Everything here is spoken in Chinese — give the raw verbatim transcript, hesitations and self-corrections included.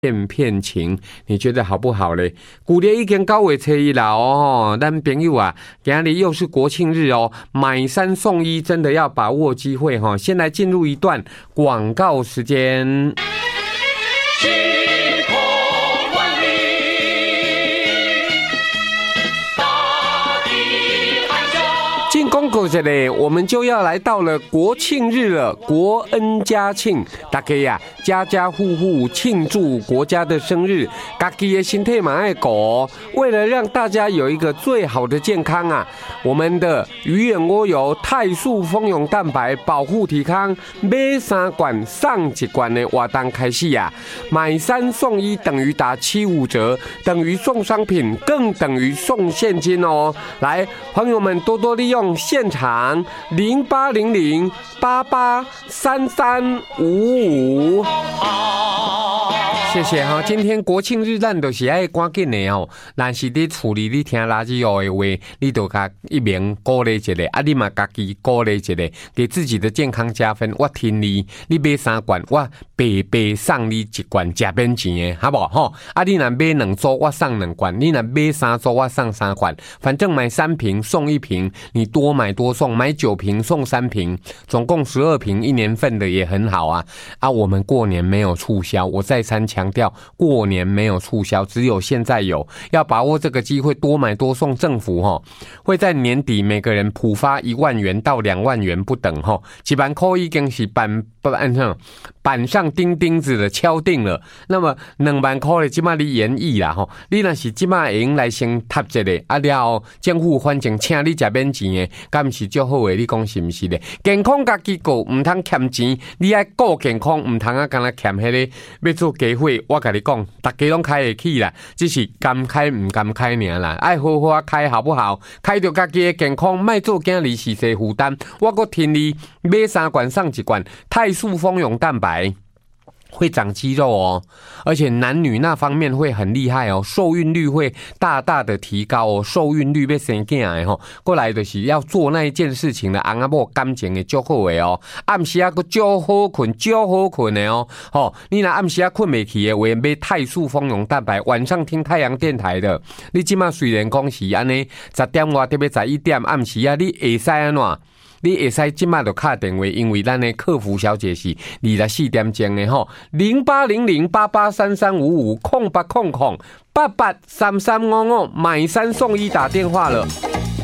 片片情，你觉得好不好嘞？古年已经九月初一了哦，咱朋友啊，今日又是国庆日哦，买三送一，真的要把握机会哈、哦。先来进入一段广告时间。进公告这里，我们就要来到了国庆日了，国恩家庆，大家呀、啊，家家户户庆祝国家的生日，家己的身体嘛爱顾。为了让大家有一个最好的健康啊，我们的鱼眼蜗油肽素蜂蛹蛋白保护体康，买三罐送一罐的活动开始呀、啊，买三送一等于打七五折，等于送商品，更等于送现金哦。来，朋友们多多利用。现场零八零零八八三三五五，谢谢哈。今天国庆日，咱就是爱赶紧的哦。但是你处理你听垃圾哦的话，你就甲一名鼓励一下，啊，你嘛家己鼓励一下，给自己的健康加分。我听你，你买三罐，我白白送你一罐，吃免钱的，好不好？吼，啊，你若买两组，我送两罐；你若买三组，我送三罐。反正买三瓶送一瓶，你多买多送，买九瓶送三瓶，总共十二瓶，一年份的也很好啊。啊，我们过年没有促销，我再三强调，过年没有促销，只有现在有，要把握这个机会，多买多送。政府哈会在年底每个人普发一万元到两万元不等哈，一万块已经是板板上板上钉钉子的敲定了。那么两万块的即马你演绎啦吼，你若是即马会用来先踏一个，啊了后政府反正请你食免钱的，敢毋是足好的？你讲是毋是咧？健康家己顾，毋通欠钱，你爱顾健康，毋通啊干那欠迄个要做家伙。我甲你讲，大家拢开得起啦，只是敢开毋敢开尔啦。爱好好啊开好不好？开着家己的健康，莫做囝儿是世负担。我阁听你买三罐送一罐，肽素蜂蛹蛋白。会长肌肉哦，而且男女那方面会很厉害哦，受孕率会大大的提高哦，受孕率要生囝的吼，过来就是要做那一件事情的，翁仔某感情的足好的哦，暗时啊个足好困，足好困的哦，吼，你若暗时啊困袂去的话，买肽素蜂蛹蛋白，晚上听太阳电台的，你即马虽然讲是安尼十点外特别十一点暗时啊，你会使安怎？你会使即马就打电话，因为咱的客服小姐是二十四点钟的吼，零八零零八八三三五五空八空空八八三三五五买三送一打电话了。